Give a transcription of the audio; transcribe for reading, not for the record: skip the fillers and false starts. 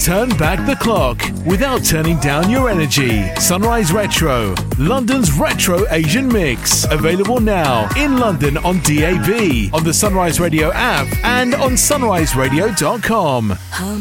turn back the clock without turning down your energy. Sunrise Retro, London's retro Asian mix. Available now in London on DAB, on the Sunrise Radio app, and on sunriseradio.com.